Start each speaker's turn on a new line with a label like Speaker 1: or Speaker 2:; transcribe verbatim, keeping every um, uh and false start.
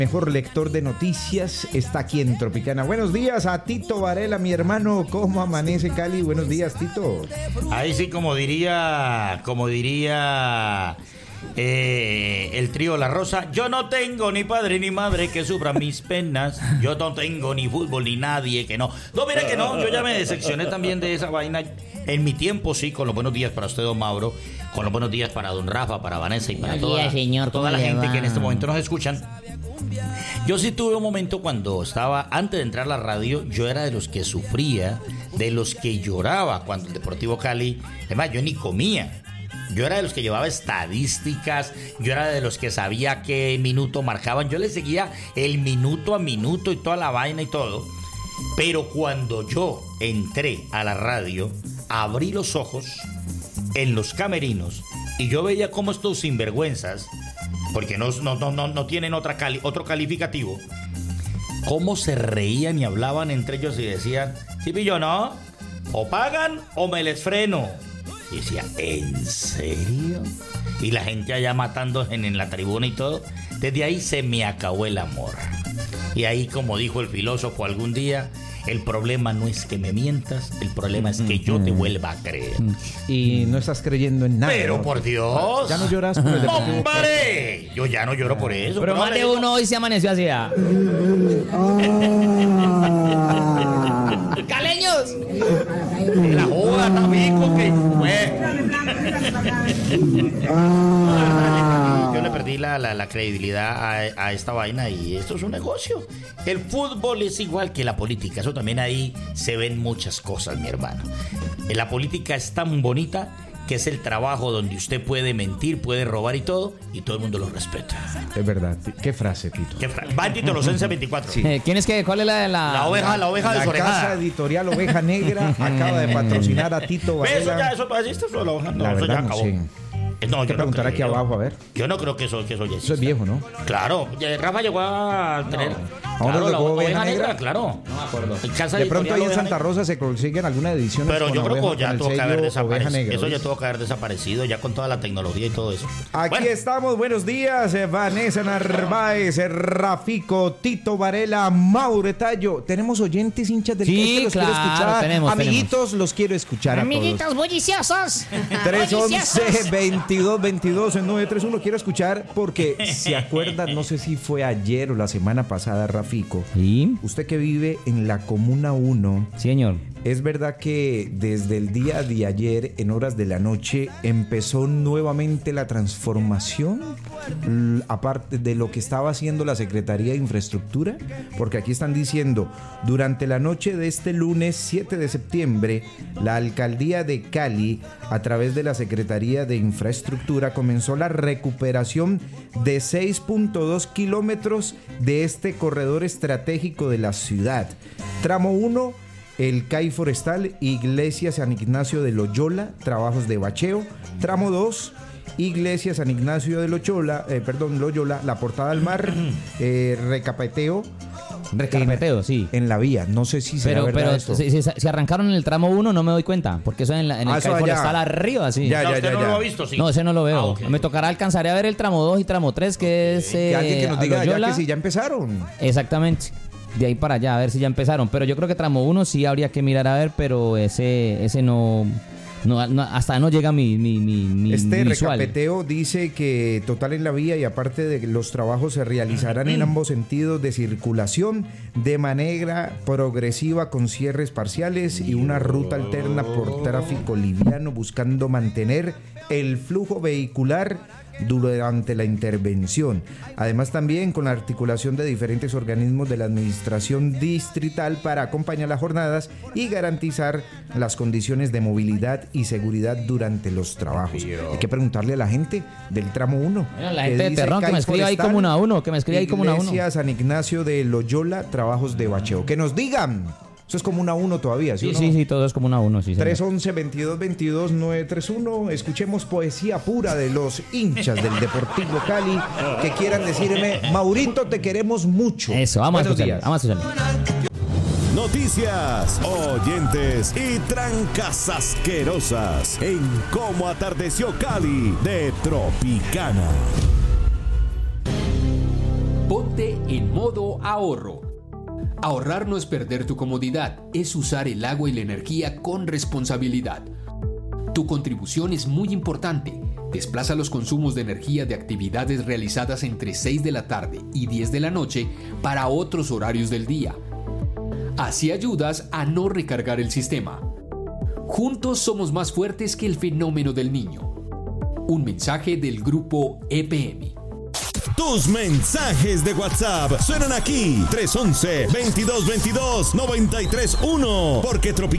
Speaker 1: Mejor lector de noticias está aquí en Tropicana. Buenos días a Tito Varela, mi hermano. ¿Cómo amanece Cali? Buenos días, Tito.
Speaker 2: Ahí sí, como diría, como diría eh, el trío La Rosa, yo no tengo ni padre ni madre que sufra mis penas. Yo no tengo ni fútbol ni nadie que no. No, mira que no, yo ya me decepcioné también de esa vaina. En mi tiempo, sí, con los buenos días para usted, don Mauro, con los buenos días para don Rafa, para Vanessa y para
Speaker 3: Buenos
Speaker 2: toda,
Speaker 3: días, señor,
Speaker 2: toda la
Speaker 3: ¿cómo le
Speaker 2: gente
Speaker 3: va?
Speaker 2: que en este momento nos escuchan. Yo sí tuve un momento cuando estaba, antes de entrar a la radio, yo era de los que sufría, de los que lloraba cuando el Deportivo Cali, además yo ni comía. Yo era de los que llevaba estadísticas, yo era de los que sabía qué minuto marcaban, yo le seguía el minuto a minuto y toda la vaina y todo. Pero cuando yo entré a la radio, abrí los ojos en los camerinos y yo veía cómo estos sinvergüenzas, porque no, no, no, no, no tienen otra cali, otro calificativo, cómo se reían y hablaban entre ellos y decían, sí, pillo, ¿no? O pagan o me les freno. Y decía, ¿en serio? Y la gente allá matando en, en la tribuna y todo. Desde ahí se me acabó el amor. Y ahí, como dijo el filósofo algún día, el problema no es que me mientas, el problema es que yo te vuelva a creer.
Speaker 1: Y no estás creyendo en nada.
Speaker 2: Pero
Speaker 1: ¿no?
Speaker 2: por Dios.
Speaker 1: Ya no lloras por el Deportivo.
Speaker 2: ¡Hombre! Yo ya no lloro por eso.
Speaker 3: Pero más
Speaker 2: le
Speaker 3: de
Speaker 2: digo-
Speaker 3: uno hoy se amaneció así. ¿Ah? ¡Caleños!
Speaker 2: La joda también, que fue. Yo le perdí la, la, la credibilidad a, a esta vaina y esto es un negocio. El fútbol es igual que la política. Eso también ahí se ven muchas cosas, mi hermano. La política es tan bonita que es el trabajo donde usted puede mentir, puede robar y todo, y todo el mundo lo respeta.
Speaker 1: Es verdad. Qué frase, Tito.
Speaker 2: ¿Qué fra- Va Tito Locense veinticuatro.
Speaker 1: Sí.
Speaker 3: Eh, ¿Quién es que? ¿Cuál es la de la...?
Speaker 2: La oveja, la oveja
Speaker 1: La
Speaker 2: desorejada.
Speaker 1: casa editorial Oveja Negra acaba de patrocinar a Tito
Speaker 2: Ve, Eso ya,
Speaker 1: Varela.
Speaker 2: eso todavía existe, eso, la hoja, no,
Speaker 1: La
Speaker 2: eso ya
Speaker 1: verdad, no
Speaker 2: acabó.
Speaker 1: sé.
Speaker 2: No,
Speaker 1: Hay que
Speaker 2: yo no
Speaker 1: preguntar aquí
Speaker 2: creo.
Speaker 1: abajo, a ver.
Speaker 2: Yo no creo que eso, que eso ya
Speaker 1: Eso
Speaker 2: existe.
Speaker 1: es viejo, ¿no?
Speaker 2: Claro, ya Rafa llegó a tener.
Speaker 1: ¿A uno
Speaker 2: Claro,
Speaker 1: le
Speaker 2: la
Speaker 1: tocó
Speaker 2: oveja
Speaker 1: Oveja
Speaker 2: negra,
Speaker 1: Negra?
Speaker 2: claro. No me acuerdo. Casa
Speaker 1: De pronto
Speaker 2: editorial
Speaker 1: ahí en
Speaker 2: Oveja
Speaker 1: Santa
Speaker 2: Negra.
Speaker 1: Rosa se consiguen algunas ediciones.
Speaker 2: Pero
Speaker 1: con
Speaker 2: yo creo
Speaker 1: oveja-
Speaker 2: que ya
Speaker 1: con el
Speaker 2: tuvo que haber
Speaker 1: sello Oveja
Speaker 2: desaparecido.
Speaker 1: Negra,
Speaker 2: Eso ya
Speaker 1: ¿oíste?
Speaker 2: tuvo que haber desaparecido ya con toda la tecnología y todo eso.
Speaker 1: Aquí
Speaker 2: Bueno,
Speaker 1: estamos, buenos días, eh, Vanessa Narváez, eh, Rafico, Tito Varela, Mauro Tallo. Tenemos oyentes hinchas del
Speaker 3: Sí,
Speaker 1: Cali, los quiero
Speaker 3: claro,
Speaker 1: escuchar.
Speaker 3: tenemos,
Speaker 1: Amiguitos, los quiero escuchar a
Speaker 4: Amiguitos bulliciosos.
Speaker 1: todos. tres once,
Speaker 4: Bulliciosos.
Speaker 1: veintidós, veintidós, nueve tres uno. Quiero escuchar porque se acuerdan, no sé si fue ayer o la semana pasada, Rafico.
Speaker 3: ¿Sí?
Speaker 1: Usted que vive en la Comuna uno,
Speaker 3: Sí, señor.
Speaker 1: es verdad que desde el día de ayer, en horas de la noche, empezó nuevamente la transformación, l- aparte de lo que estaba haciendo la Secretaría de Infraestructura, porque aquí están diciendo, durante la noche de este lunes siete de septiembre, la Alcaldía de Cali, a través de la Secretaría de Infraestructura, comenzó la recuperación de seis punto dos kilómetros de este corredor estratégico de la ciudad. Tramo uno, el C A I Forestal, Iglesia San Ignacio de Loyola, trabajos de bacheo. Tramo dos, Iglesia San Ignacio de Loyola, eh, perdón, Loyola, la Portada al Mar, eh, recapeteo.
Speaker 3: Recarpeteo,
Speaker 1: en,
Speaker 3: sí.
Speaker 1: En la vía, no sé si será
Speaker 3: Pero,
Speaker 1: verdad
Speaker 3: pero
Speaker 1: esto.
Speaker 3: si, si- si arrancaron en el tramo uno no me doy cuenta, porque eso en, la, en el
Speaker 1: Ah, eso
Speaker 3: C A I
Speaker 1: allá.
Speaker 3: Forestal arriba, sí.
Speaker 1: Ya,
Speaker 2: ya,
Speaker 1: ya,
Speaker 2: usted
Speaker 1: ya,
Speaker 2: no
Speaker 1: ya.
Speaker 2: lo ha visto, sí.
Speaker 3: No, ese no lo veo.
Speaker 2: Ah, ok.
Speaker 3: Me tocará alcanzar a ver el tramo dos y tramo tres, que es
Speaker 1: Que
Speaker 3: eh,
Speaker 1: alguien que nos
Speaker 3: a
Speaker 1: diga ya
Speaker 3: Loyola.
Speaker 1: que si ya empezaron.
Speaker 3: Exactamente. De ahí para allá, a ver si ya empezaron. Pero yo creo que tramo uno sí habría que mirar a ver, pero ese ese no... no, no hasta no llega mi, mi, mi, mi
Speaker 1: Este
Speaker 3: mi visual.
Speaker 1: recapeteo dice que total en la vía y aparte de que los trabajos se realizarán en ambos sentidos de circulación de manera progresiva con cierres parciales y una ruta alterna por tráfico liviano buscando mantener el flujo vehicular durante la intervención. Además también con la articulación de diferentes organismos de la administración distrital para acompañar las jornadas y garantizar las condiciones de movilidad y seguridad durante los trabajos. Hay que preguntarle a la gente del tramo uno.
Speaker 3: Bueno, la gente de Terrón que me escriba ahí como una a uno, que me escriba ahí como una a uno.
Speaker 1: Iglesia San Ignacio de Loyola, trabajos de bacheo. Que nos digan. Eso es como una uno todavía, ¿sí?
Speaker 3: Sí,
Speaker 1: o no?
Speaker 3: sí, sí, todo es como una a uno, sí. señor.
Speaker 1: tres once, veintidós, veintidós, nueve tres uno. Escuchemos poesía pura de los hinchas del Deportivo Cali que quieran decirme, Maurito, te queremos mucho.
Speaker 3: Eso, vamos
Speaker 1: Buenos
Speaker 3: a escucharlo,
Speaker 1: días.
Speaker 3: vamos a escucharlo.
Speaker 5: Noticias, oyentes y trancas asquerosas en Cómo Atardeció Cali de Tropicana.
Speaker 4: Ponte en modo ahorro. Ahorrar no es perder tu comodidad, es usar el agua y la energía con responsabilidad. Tu contribución es muy importante. Desplaza los consumos de energía de actividades realizadas entre seis de la tarde y diez de la noche para otros horarios del día. Así ayudas a no recargar el sistema. Juntos somos más fuertes que el fenómeno del niño. Un mensaje del grupo E P M.
Speaker 5: Tus mensajes de WhatsApp suenan aquí. tres once, veintidós veintidós, noventa y tres uno. Porque Tropical